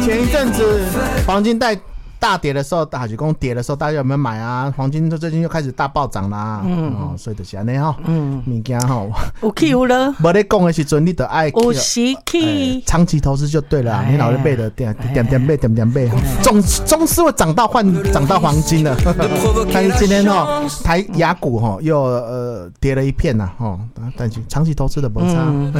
前一阵子黄金大跌的时候，大举公跌的时候，大家有没有买啊？黄金最近又开始大暴涨啦，所以就是安尼吼，物件吼， 有起有落， 无咧讲的时阵，你得爱有时起， 长期投资就对了，你老是背的点背，总是会涨到黄金的。但是今天吼，台雅股吼又跌了一片呐，吼，但是长期投资的没差。